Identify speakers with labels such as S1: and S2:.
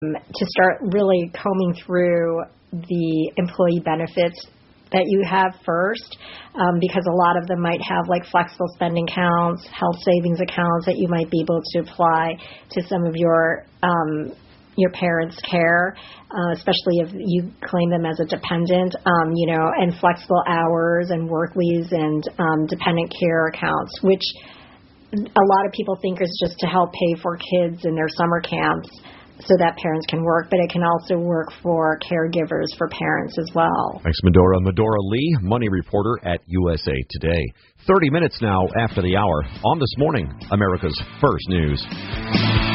S1: to start really combing through the employee benefits that you have first, because a lot of them might have like flexible spending accounts, health savings accounts that you might be able to apply to some of your parents' care, especially if you claim them as a dependent, and flexible hours and work leaves and dependent care accounts, which a lot of people think is just to help pay for kids in their summer camps so that parents can work, but it can also work for caregivers for parents as well.
S2: Thanks, Medora. Medora Lee, money reporter at USA Today. 30 minutes now after the hour on This Morning, America's First News.